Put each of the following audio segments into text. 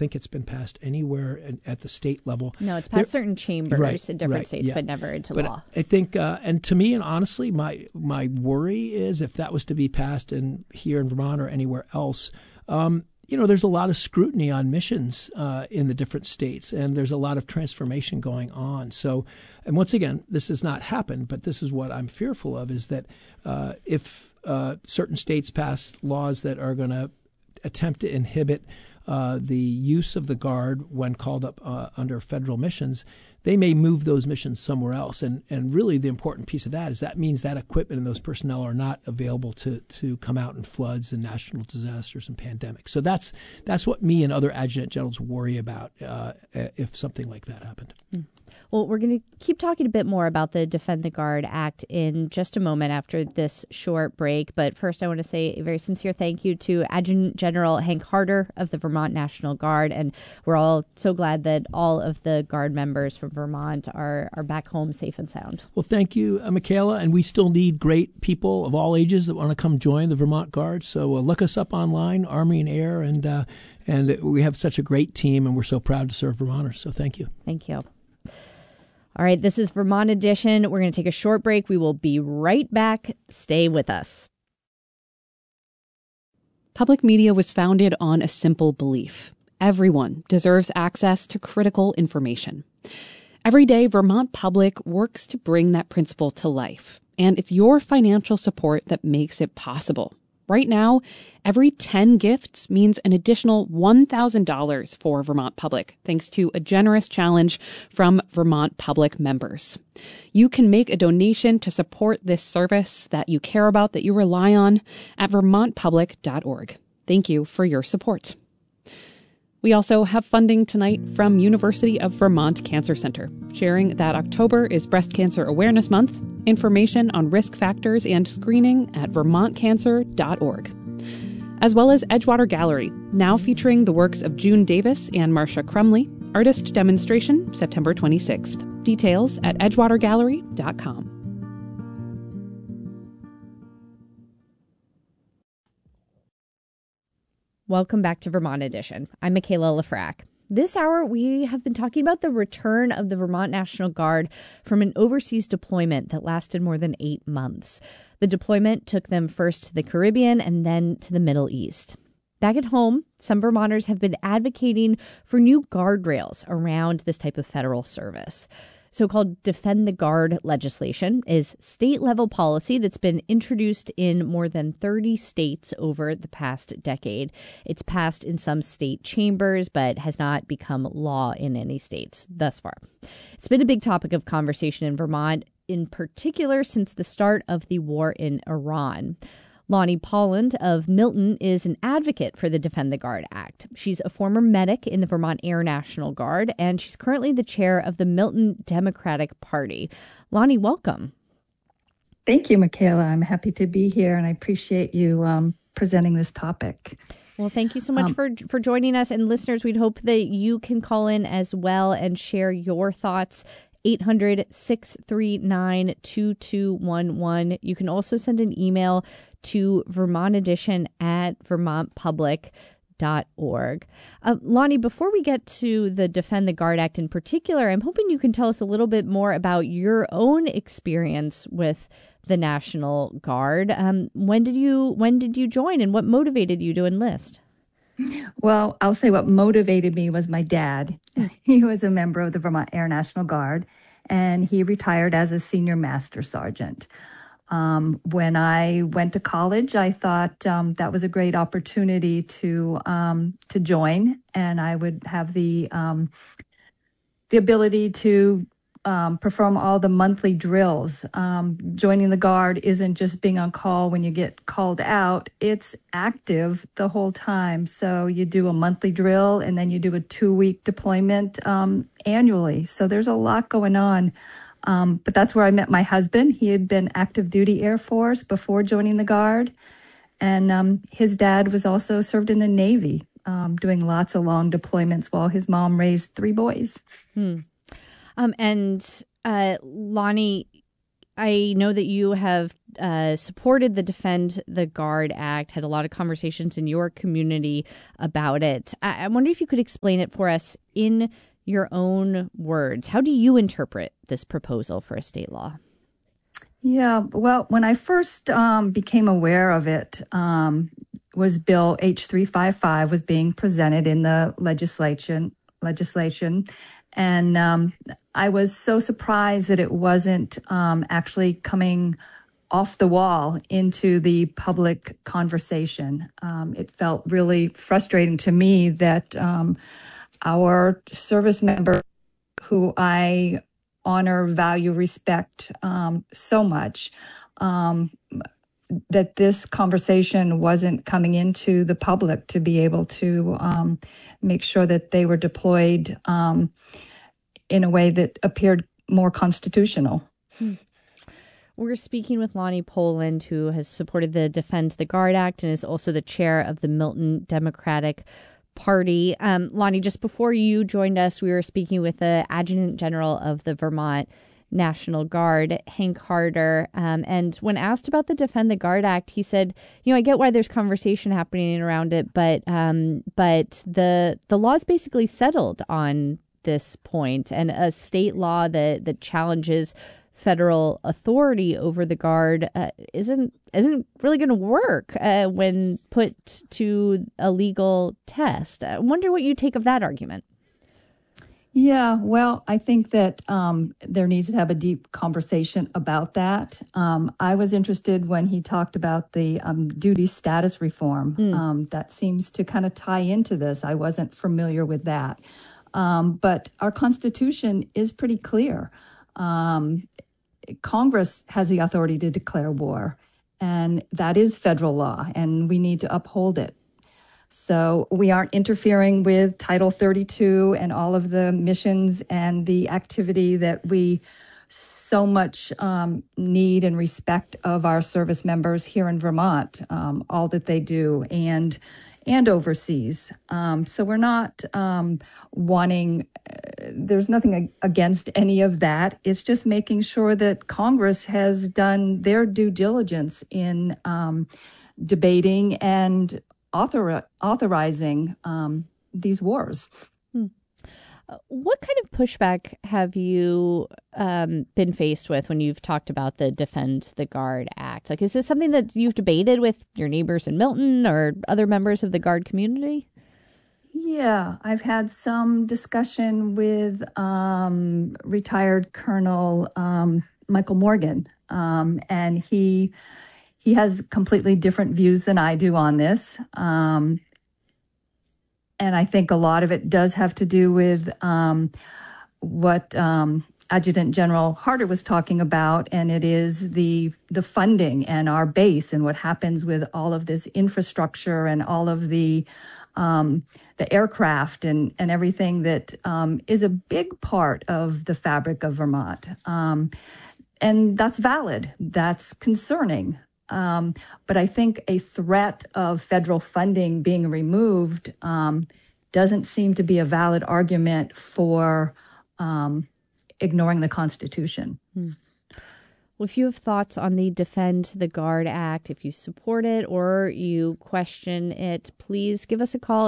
think it's been passed anywhere at the state level. No, it's passed certain chambers in different states, yeah. but never into but law. I think, and to me, and honestly, my worry is if that was to be passed here in Vermont or anywhere else, there's a lot of scrutiny on missions in the different states, and there's a lot of transformation going on. So, and once again, this has not happened, but this is what I'm fearful of, is that if certain states pass laws that are going to attempt to inhibit the use of the Guard when called up under federal missions, they may move those missions somewhere else. And really the important piece of that is that means that equipment and those personnel are not available to come out in floods and national disasters and pandemics. So that's what me and other adjutant generals worry about if something like that happened. Well, we're going to keep talking a bit more about the Defend the Guard Act in just a moment after this short break. But first, I want to say a very sincere thank you to Adjutant General Hank Harder of the Vermont National Guard. And we're all so glad that all of the Guard members from Vermont are back home safe and sound. Well, thank you, Michaela. And we still need great people of all ages that want to come join the Vermont Guard. So look us up online, Army and Air. And we have such a great team, and we're so proud to serve Vermonters. So thank you. Thank you. All right, this is Vermont Edition. We're going to take a short break. We will be right back. Stay with us. Public media was founded on a simple belief. Everyone deserves access to critical information. Every day, Vermont Public works to bring that principle to life. And it's your financial support that makes it possible. Right now, every 10 gifts means an additional $1,000 for Vermont Public, thanks to a generous challenge from Vermont Public members. You can make a donation to support this service that you care about, that you rely on, at vermontpublic.org. Thank you for your support. We also have funding tonight from University of Vermont Cancer Center, sharing that October is Breast Cancer Awareness Month. Information on risk factors and screening at vermontcancer.org. As well as Edgewater Gallery, now featuring the works of June Davis and Marcia Crumley. Artist demonstration, September 26th. Details at edgewatergallery.com. Welcome back to Vermont Edition. I'm Michaela Lafrac. This hour, we have been talking about the return of the Vermont National Guard from an overseas deployment that lasted more than 8 months. The deployment took them first to the Caribbean and then to the Middle East. Back at home, some Vermonters have been advocating for new guardrails around this type of federal service. So-called Defend the Guard legislation is state-level policy that's been introduced in more than 30 states over the past decade. It's passed in some state chambers, but has not become law in any states thus far. It's been a big topic of conversation in Vermont, in particular since the start of the war in Iran. Lonnie Polland of Milton is an advocate for the Defend the Guard Act. She's a former medic in the Vermont Air National Guard, and she's currently the chair of the Milton Democratic Party. Lonnie, welcome. Thank you, Michaela. I'm happy to be here, and I appreciate you presenting this topic. Well, thank you so much for joining us. And listeners, we'd hope that you can call in as well and share your thoughts. 800-639-2211. You can also send an email to vermontedition@vermontpublic.org. Lonnie, before we get to the Defend the Guard Act in particular, I'm hoping you can tell us a little bit more about your own experience with the National Guard. When did you join, and what motivated you to enlist? Well, I'll say what motivated me was my dad. He was a member of the Vermont Air National Guard, and he retired as a senior master sergeant. When I went to college, I thought that was a great opportunity to join, and I would have the ability to perform all the monthly drills. Joining the Guard isn't just being on call when you get called out. It's active the whole time. So you do a monthly drill, and then you do a 2-week deployment annually. So there's a lot going on. But that's where I met my husband. He had been active duty Air Force before joining the Guard. And his dad was also served in the Navy, doing lots of long deployments while his mom raised 3 boys. And Lonnie, I know that you have supported the Defend the Guard Act, had a lot of conversations in your community about it. I wonder if you could explain it for us in your own words. How do you interpret this proposal for a state law? Yeah, well, when I first became aware of it, was Bill H355 was being presented in the legislation, and I was so surprised that it wasn't actually coming off the wall into the public conversation. It felt really frustrating to me that our service members, who I honor, value, respect so much, that this conversation wasn't coming into the public to be able to make sure that they were deployed in a way that appeared more constitutional. We're speaking with Lonnie Poland, who has supported the Defend the Guard Act and is also the chair of the Milton Democratic Party. Lonnie, just before you joined us, we were speaking with the Adjutant General of the Vermont National Guard, Hank Harder. And when asked about the Defend the Guard Act, he said, I get why there's conversation happening around it, but the law's basically settled on this point, and a state law that challenges federal authority over the Guard isn't really going to work when put to a legal test. I wonder what you take of that argument. Yeah, well, I think that there needs to have a deep conversation about that. I was interested when he talked about the duty status reform. That seems to kind of tie into this. I wasn't familiar with that. But our Constitution is pretty clear. Congress has the authority to declare war, and that is federal law, and we need to uphold it. So we aren't interfering with Title 32 and all of the missions and the activity that we so much need and respect of our service members here in Vermont, all that they do, and overseas. So we're not wanting, there's nothing against any of that. It's just making sure that Congress has done their due diligence in debating and authorizing these wars. What kind of pushback have you been faced with when you've talked about the Defend the Guard Act? Like, is this something that you've debated with your neighbors in Milton or other members of the Guard community? Yeah, I've had some discussion with retired Colonel Michael Morgan, and he has completely different views than I do on this. And I think a lot of it does have to do with what Adjutant General Harder was talking about, and it is the funding and our base and what happens with all of this infrastructure and all of the aircraft and everything that is a big part of the fabric of Vermont. And that's valid. That's concerning. But I think a threat of federal funding being removed doesn't seem to be a valid argument for ignoring the Constitution. Well, if you have thoughts on the Defend the Guard Act, if you support it or you question it, please give us a call,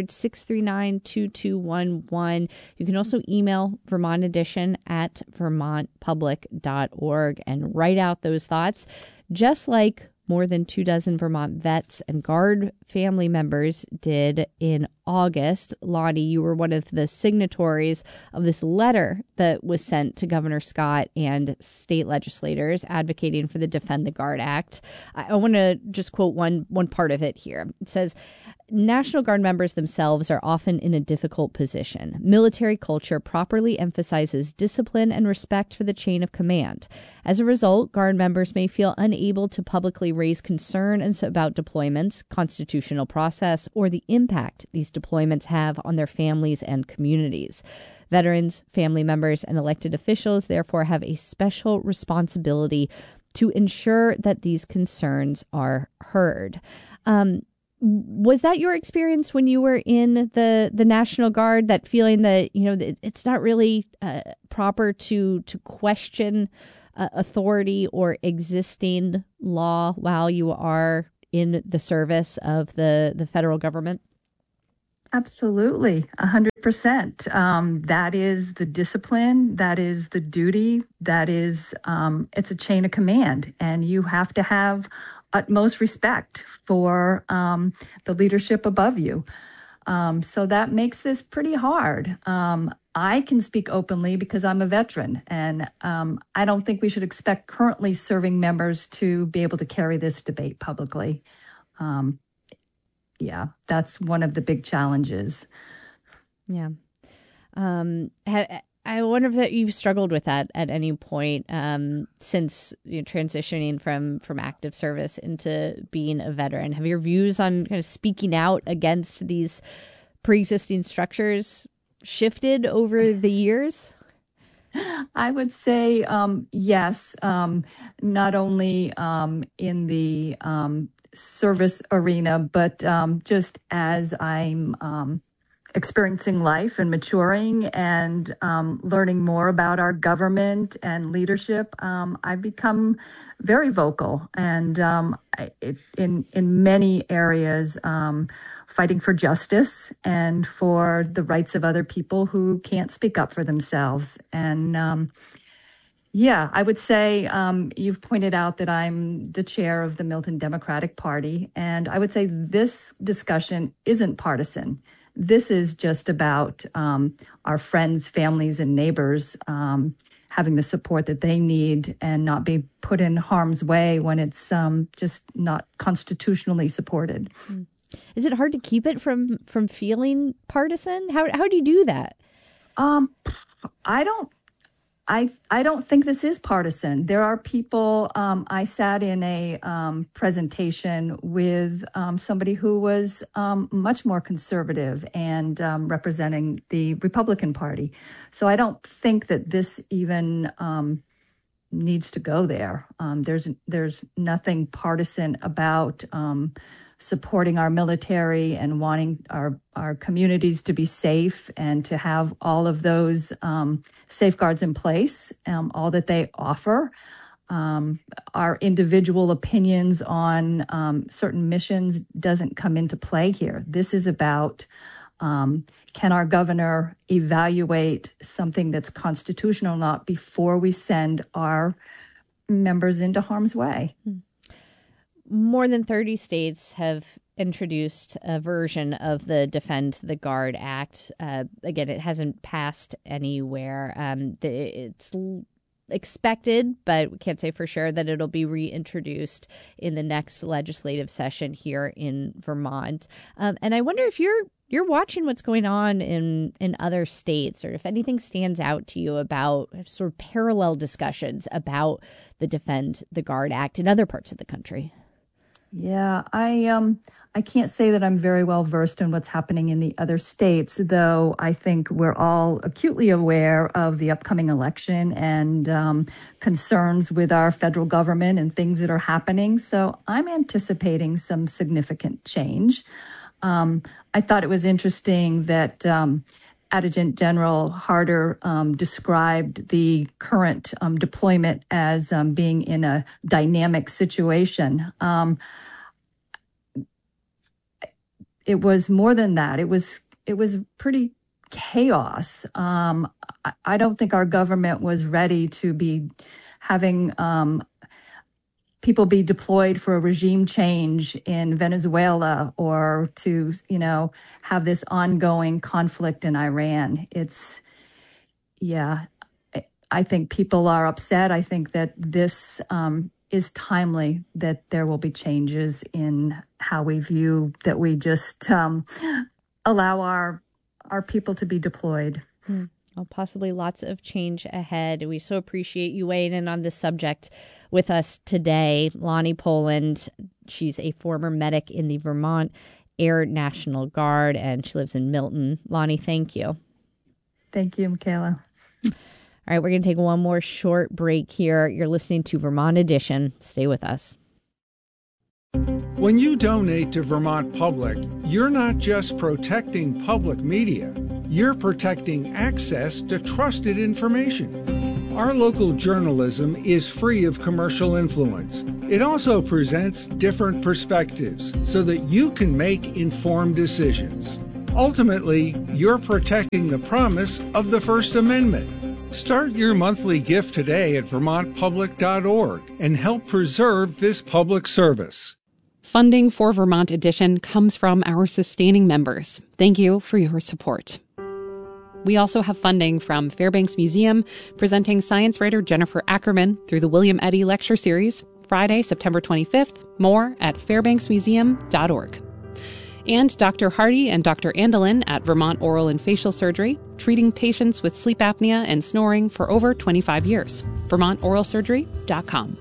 800-639-2211. You can also email Vermont Edition at vermontpublic.org and write out those thoughts, just like more than 24 Vermont vets and Guard family members did in August. Lonnie, you were one of the signatories of this letter that was sent to Governor Scott and state legislators advocating for the Defend the Guard Act. I want to just quote one part of it here. It says, National Guard members themselves are often in a difficult position. Military culture properly emphasizes discipline and respect for the chain of command. As a result, Guard members may feel unable to publicly raise concerns about deployments, constitutional process, or the impact these deployments have on their families and communities. Veterans, family members, and elected officials therefore have a special responsibility to ensure that these concerns are heard. Was that your experience when you were in the National Guard, that feeling that, it's not really proper to question authority or existing law while you are in the service of the federal government? Absolutely, 100%. That is the discipline. That is the duty. That is, it's a chain of command, and you have to have utmost respect for the leadership above you. So that makes this pretty hard. I can speak openly because I'm a veteran, and I don't think we should expect currently serving members to be able to carry this debate publicly. Yeah, that's one of the big challenges. Yeah. I wonder if that you've struggled with that at any point since transitioning from active service into being a veteran. Have your views on kind of speaking out against these pre-existing structures shifted over the years? I would say yes, not only in the service arena, but just as I'm experiencing life and maturing and learning more about our government and leadership, I've become very vocal and in many areas fighting for justice and for the rights of other people who can't speak up for themselves. And yeah, I would say you've pointed out that I'm the chair of the Milton Democratic Party, and I would say this discussion isn't partisan. This is just about our friends, families, and neighbors having the support that they need and not be put in harm's way when it's just not constitutionally supported. Is it hard to keep it from feeling partisan? How do you do that? I don't think this is partisan. There are people, I sat in a presentation with somebody who was much more conservative and representing the Republican Party. So I don't think that this even needs to go there. There's nothing partisan about supporting our military and wanting our communities to be safe and to have all of those safeguards in place, all that they offer. Our individual opinions on certain missions doesn't come into play here. This is about can our governor evaluate something that's constitutional or not before we send our members into harm's way. More than 30 states have introduced a version of the Defend the Guard Act. Again, it hasn't passed anywhere. It's expected, but we can't say for sure, that it'll be reintroduced in the next legislative session here in Vermont. And I wonder if you're watching what's going on in other states, or if anything stands out to you about sort of parallel discussions about the Defend the Guard Act in other parts of the country. Yeah, I can't say that I'm very well versed in what's happening in the other states, though I think we're all acutely aware of the upcoming election and concerns with our federal government and things that are happening. So I'm anticipating some significant change. I thought it was interesting that Adjutant General Harder described the current deployment as being in a dynamic situation. It was more than that. It was pretty chaos. I don't think our government was ready to be having people be deployed for a regime change in Venezuela or to, have this ongoing conflict in Iran. I think people are upset. I think that this is timely, that there will be changes in how we view that we just allow our people to be deployed. Well, possibly lots of change ahead. We so appreciate you weighing in on this subject with us today. Lonnie Poland, she's a former medic in the Vermont Air National Guard, and she lives in Milton. Lonnie, thank you. Thank you, Michaela. All right, we're going to take one more short break here. You're listening to Vermont Edition. Stay with us. When you donate to Vermont Public, you're not just protecting public media, you're protecting access to trusted information. Our local journalism is free of commercial influence. It also presents different perspectives so that you can make informed decisions. Ultimately, you're protecting the promise of the First Amendment. Start your monthly gift today at vermontpublic.org and help preserve this public service. Funding for Vermont Edition comes from our sustaining members. Thank you for your support. We also have funding from Fairbanks Museum, presenting science writer Jennifer Ackerman through the William Eddy Lecture Series, Friday, September 25th. More at fairbanksmuseum.org. And Dr. Hardy and Dr. Andelin at Vermont Oral and Facial Surgery, treating patients with sleep apnea and snoring for over 25 years. VermontOralSurgery.com.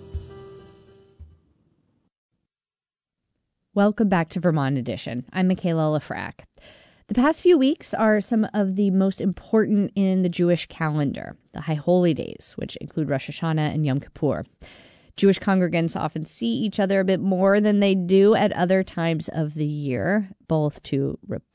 Welcome back to Vermont Edition. I'm Michaela Lafrac. The past few weeks are some of the most important in the Jewish calendar, the High Holy Days, which include Rosh Hashanah and Yom Kippur. Jewish congregants often see each other a bit more than they do at other times of the year, both to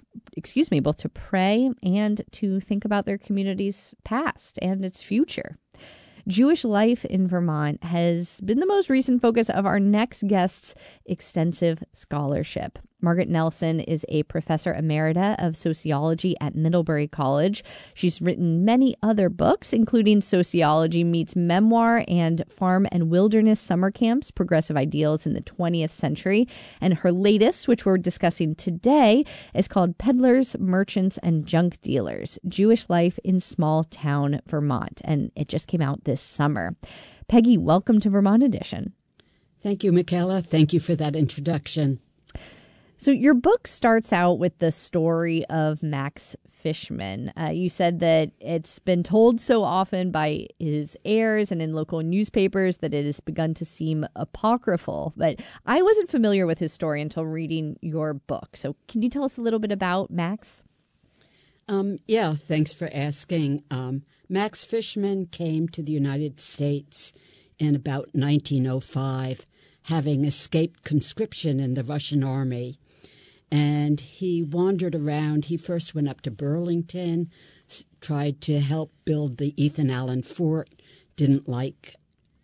pray and to think about their community's past and its future. Jewish life in Vermont has been the most recent focus of our next guest's extensive scholarship. Margaret Nelson is a professor emerita of sociology at Middlebury College. She's written many other books, including Sociology Meets Memoir and Farm and Wilderness Summer Camps, Progressive Ideals in the 20th Century. And her latest, which we're discussing today, is called Peddlers, Merchants, and Junk Dealers, Jewish Life in Small Town Vermont. And it just came out this summer. Peggy, welcome to Vermont Edition. Thank you, Michaela. Thank you for that introduction. So your book starts out with the story of Max Fishman. You said that it's been told so often by his heirs and in local newspapers that it has begun to seem apocryphal. But I wasn't familiar with his story until reading your book. So can you tell us a little bit about Max? Yeah, thanks for asking. Max Fishman came to the United States in about 1905, having escaped conscription in the Russian army. And he wandered around. He first went up to Burlington, tried to help build the Ethan Allen Fort, didn't like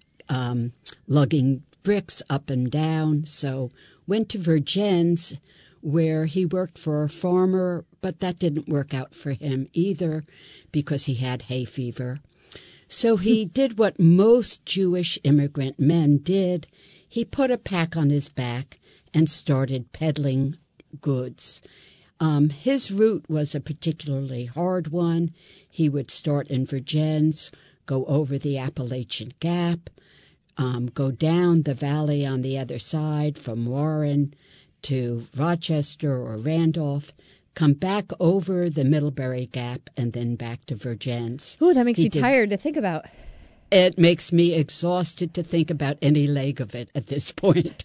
lugging bricks up and down, so went to Vergennes, where he worked for a farmer, but that didn't work out for him either because he had hay fever. So he did what most Jewish immigrant men did. He put a pack on his back and started peddling goods. His route was a particularly hard one. He would start in Vergennes, go over the Appalachian Gap, go down the valley on the other side from Warren to Rochester or Randolph, come back over the Middlebury Gap, and then back to Vergennes. Ooh, that makes me tired to think about. It makes me exhausted to think about any leg of it at this point.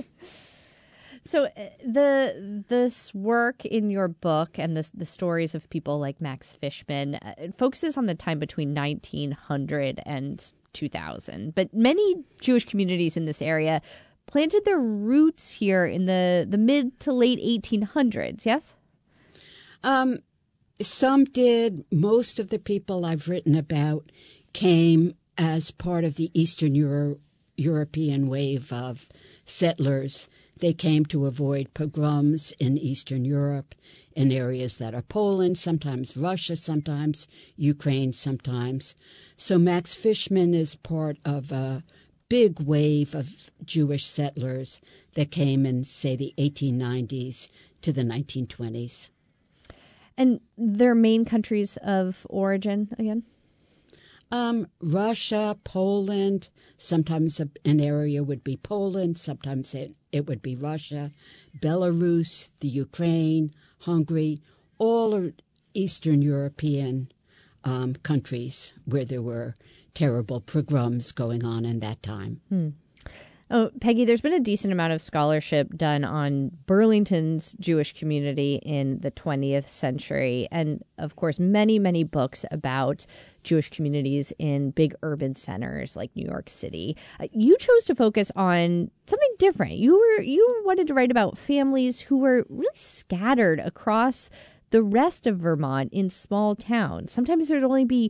So this work in your book and the stories of people like Max Fishman it focuses on the time between 1900 and 2000. But many Jewish communities in this area planted their roots here in the mid to late 1800s, yes? Some did. Most of the people I've written about came as part of the Eastern European wave of settlers. They came to avoid pogroms in Eastern Europe, in areas that are Poland, sometimes Russia, sometimes Ukraine, sometimes. So Max Fishman is part of a big wave of Jewish settlers that came in, say, the 1890s to the 1920s. And their main countries of origin, again? Russia, Poland, sometimes an area would be Poland, sometimes it would be Russia, Belarus, the Ukraine, Hungary, all are Eastern European countries where there were terrible pogroms going on in that time. Oh, Peggy, there's been a decent amount of scholarship done on Burlington's Jewish community in the 20th century. And, of course, many, many books about Jewish communities in big urban centers like New York City. You chose to focus on something different. You wanted to write about families who were really scattered across the rest of Vermont in small towns. Sometimes there'd only be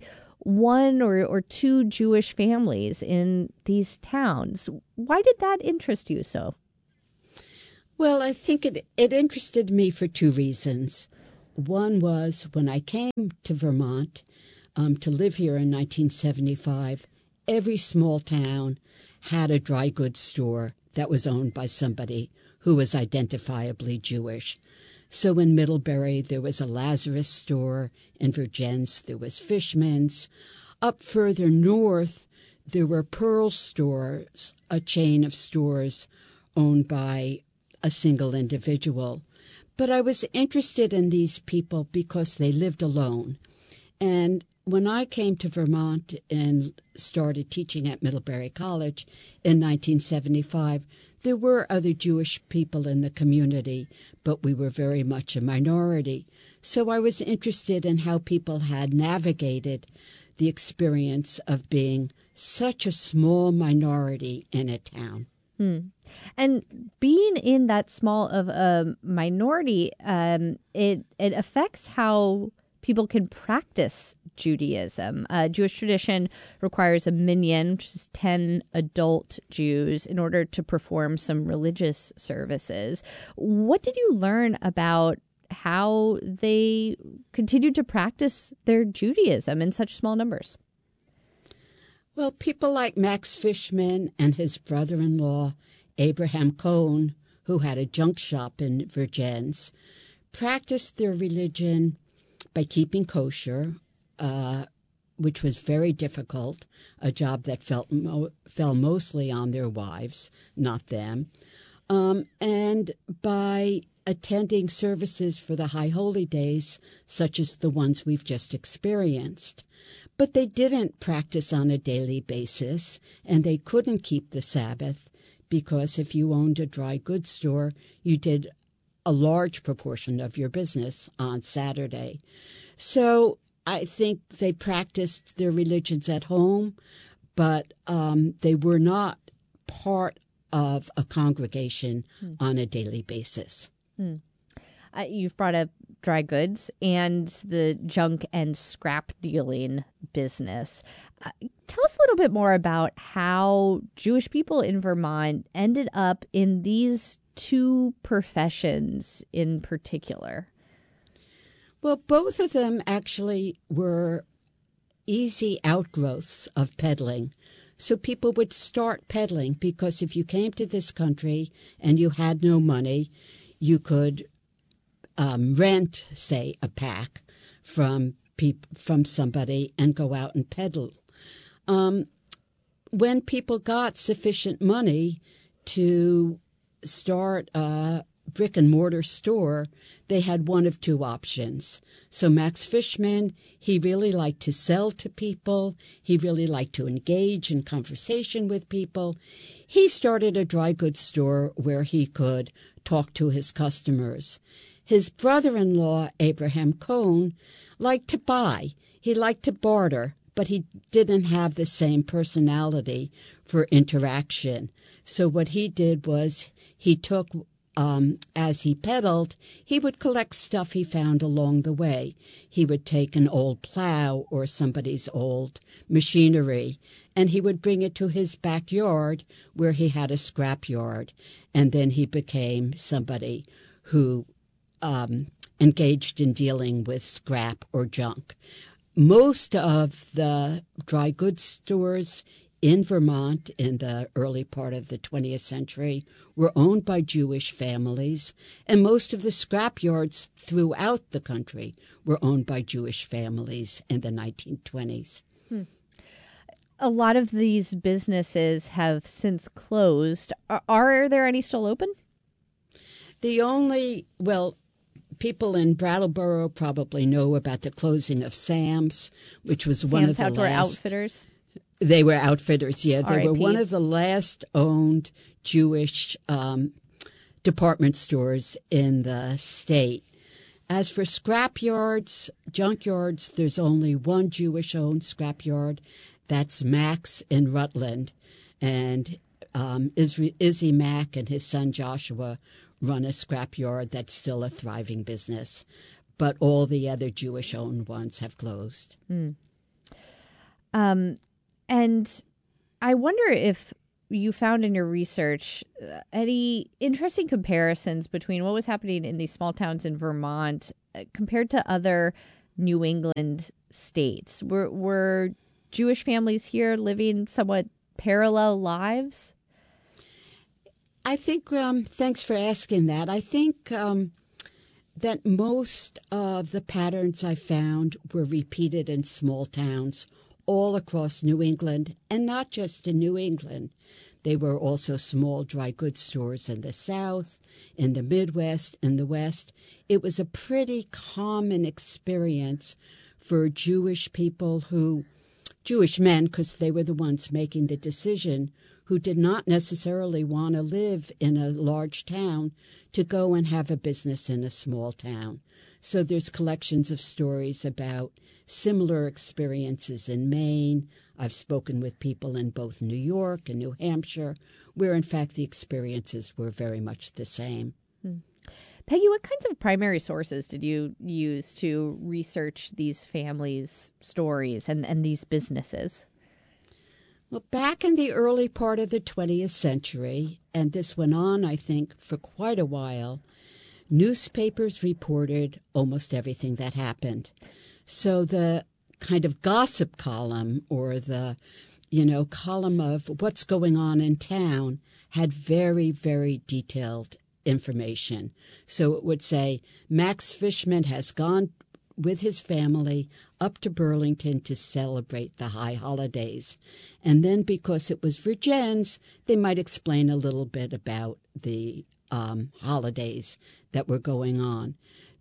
one or two Jewish families in these towns. Why did that interest you so? Well, I think it interested me for two reasons. One was when I came to Vermont to live here in 1975, every small town had a dry goods store that was owned by somebody who was identifiably Jewish. So in Middlebury, there was a Lazarus store. In Vergennes, there was Fishman's. Up further north, there were Pearl stores, a chain of stores owned by a single individual. But I was interested in these people because they lived alone. And when I came to Vermont and started teaching at Middlebury College in 1975, there were other Jewish people in the community, but we were very much a minority. So I was interested in how people had navigated the experience of being such a small minority in a town. And being in that small of a minority, it affects how people can practice Judaism. Jewish tradition requires a minyan, which is 10 adult Jews, in order to perform some religious services. What did you learn about how they continued to practice their Judaism in such small numbers? Well, people like Max Fishman and his brother-in-law, Abraham Cohn, who had a junk shop in Vergennes, practiced their religion by keeping kosher, which was very difficult, a job that fell mostly on their wives, not them, and by attending services for the High Holy Days, such as the ones we've just experienced. But they didn't practice on a daily basis, and they couldn't keep the Sabbath, because if you owned a dry goods store, you did a large proportion of your business on Saturday. So I think they practiced their religions at home, but they were not part of a congregation on a daily basis. You've brought up dry goods and the junk and scrap dealing business. Tell us a little bit more about how Jewish people in Vermont ended up in these two professions in particular. Well, both of them actually were easy outgrowths of peddling. So people would start peddling because if you came to this country and you had no money, you could rent, say, a pack from somebody and go out and peddle. When people got sufficient money to start a brick-and-mortar store, they had one of two options. So Max Fishman, he really liked to sell to people. He really liked to engage in conversation with people. He started a dry goods store where he could talk to his customers. His brother-in-law, Abraham Cohn, liked to buy. He liked to barter, but he didn't have the same personality for interaction. So what he did was he took, as he peddled, he would collect stuff he found along the way. He would take an old plow or somebody's old machinery, and he would bring it to his backyard where he had a scrap yard. And then he became somebody who engaged in dealing with scrap or junk. Most of the dry goods stores in Vermont in the early part of the 20th century were owned by Jewish families, and most of the scrap yards throughout the country were owned by Jewish families in the 1920s. A lot of these businesses have since closed. Are there any still open? People in Brattleboro probably know about the closing of Sam's, which was one of the Outdoor last. Outfitters? They were outfitters, yeah. They were R.I.P. one of the last owned Jewish department stores in the state. As for scrap yards, junk yards, there's only one Jewish-owned scrap yard. That's Max in Rutland. And Izzy Mack and his son Joshua run a scrap yard that's still a thriving business. But all the other Jewish-owned ones have closed. And I wonder if you found in your research any interesting comparisons between what was happening in these small towns in Vermont compared to other New England states. Were Jewish families here living somewhat parallel lives? I think, thanks for asking that. I think that most of the patterns I found were repeated in small towns all across New England, and not just in New England. They were also small dry goods stores in the South, in the Midwest, in the West. It was a pretty common experience for Jewish people Jewish men, because they were the ones making the decision, who did not necessarily want to live in a large town, to go and have a business in a small town. So there's collections of stories about similar experiences in Maine. I've spoken with people in both New York and New Hampshire, where in fact the experiences were very much the same. Peggy, what kinds of primary sources did you use to research these families' stories and these businesses? Well, back in the early part of the 20th century, and this went on, I think, for quite a while, newspapers reported almost everything that happened. So the kind of gossip column, or the, column of what's going on in town, had very, very detailed information. So it would say, Max Fishman has gone with his family up to Burlington to celebrate the high holidays. And then because it was Virgins, they might explain a little bit about the holidays that were going on.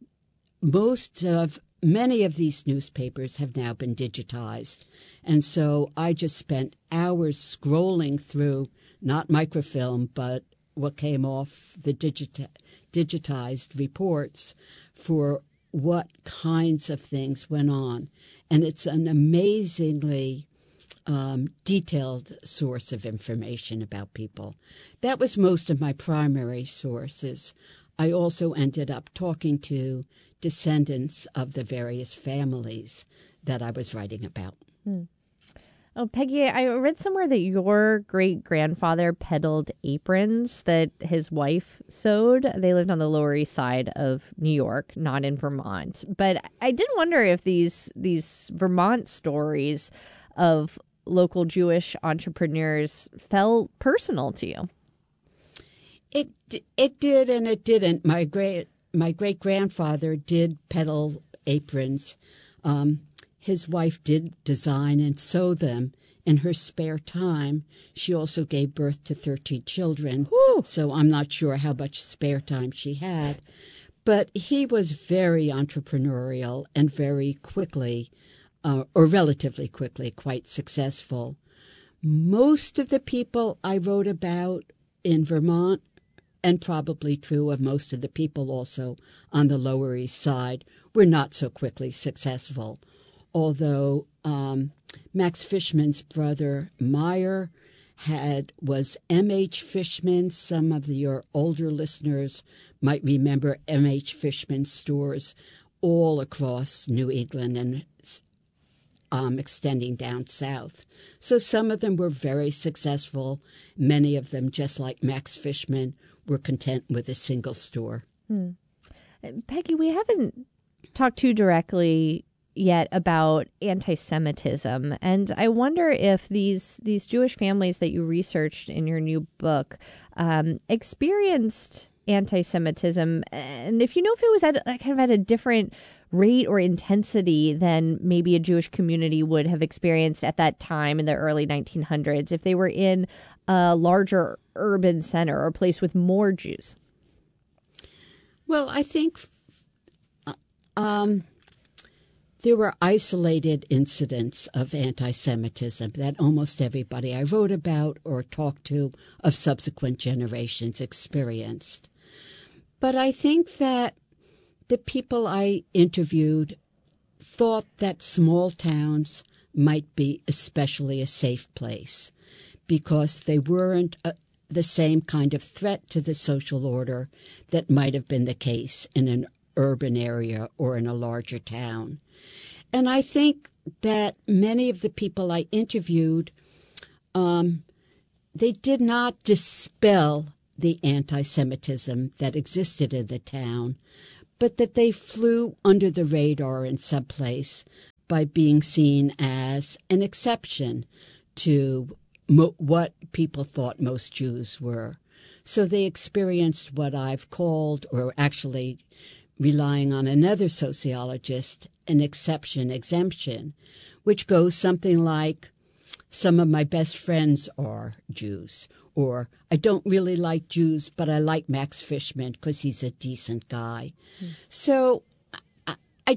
Many of these newspapers have now been digitized. And so I just spent hours scrolling through, not microfilm, but what came off the digitized reports for what kinds of things went on. And it's an amazingly detailed source of information about people. That was most of my primary sources. I also ended up talking to descendants of the various families that I was writing about. Oh, Peggy, I read somewhere that your great-grandfather peddled aprons that his wife sewed. They lived on the Lower East Side of New York, not in Vermont. But I did wonder if these Vermont stories of local Jewish entrepreneurs felt personal to you. It did and it didn't. My great-grandfather did peddle aprons. His wife did design and sew them in her spare time. She also gave birth to 13 children, so I'm not sure how much spare time she had. But he was very entrepreneurial and very quickly, or relatively quickly, quite successful. Most of the people I wrote about in Vermont, and probably true of most of the people also on the Lower East Side, were not so quickly successful. Although Max Fishman's brother Meyer was M.H. Fishman. Some of your older listeners might remember M.H. Fishman stores all across New England and extending down south. So some of them were very successful. Many of them, just like Max Fishman, were content with a single store. Peggy, we haven't talked too directly yet about anti-Semitism, and I wonder if these Jewish families that you researched in your new book experienced anti-Semitism, and if you know if it was at a different rate or intensity than maybe a Jewish community would have experienced at that time in the early 1900s, if they were in a larger urban center or a place with more Jews. Well, I think there were isolated incidents of anti-Semitism that almost everybody I wrote about or talked to of subsequent generations experienced. But I think that the people I interviewed thought that small towns might be especially a safe place because they weren't the same kind of threat to the social order that might have been the case in an urban area or in a larger town. And I think that many of the people I interviewed, they did not dispel the anti-Semitism that existed in the town, but that they flew under the radar in some place by being seen as an exception to what people thought most Jews were. So they experienced what I've called, or actually relying on another sociologist, an exception-exemption, which goes something like, some of my best friends are Jews, or I don't really like Jews, but I like Max Fishman because he's a decent guy. So I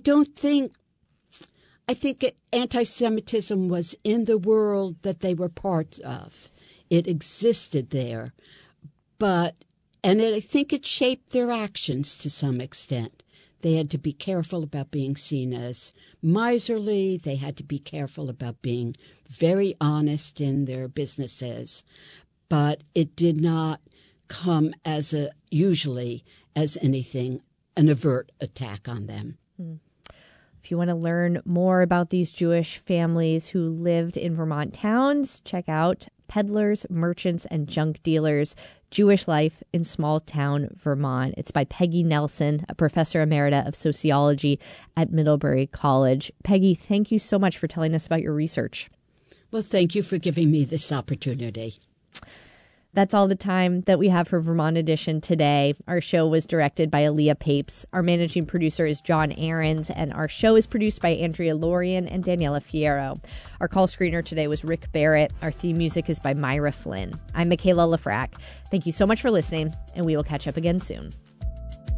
think anti-Semitism was in the world that they were part of. It existed there, I think it shaped their actions to some extent. They had to be careful about being seen as miserly. They had to be careful about being very honest in their businesses. But it did not come usually as anything, an overt attack on them. If you want to learn more about these Jewish families who lived in Vermont towns, check out Peddlers, Merchants, and Junk Dealers, Jewish Life in Small Town Vermont. It's by Peggy Nelson, a professor emerita of sociology at Middlebury College. Peggy, thank you so much for telling us about your research. Well, thank you for giving me this opportunity. That's all the time that we have for Vermont Edition today. Our show was directed by Aaliyah Papes. Our managing producer is John Ahrens, and our show is produced by Andrea Lorien and Daniela Fierro. Our call screener today was Rick Barrett. Our theme music is by Myra Flynn. I'm Michaela Lafrac. Thank you so much for listening, and we will catch up again soon.